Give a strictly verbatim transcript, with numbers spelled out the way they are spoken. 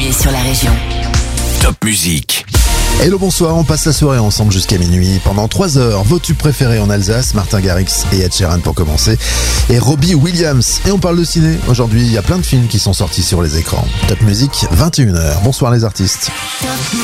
premier sur la région. Top Musique. Hello, bonsoir, on passe la soirée ensemble jusqu'à minuit. Pendant trois heures, vos tubes préférés en Alsace, Martin Garrix et Ed Sheeran pour commencer, et Robbie Williams. Et on parle de ciné. Aujourd'hui, il y a plein de films qui sont sortis sur les écrans. Top Musique, vingt et une heures. Bonsoir les artistes.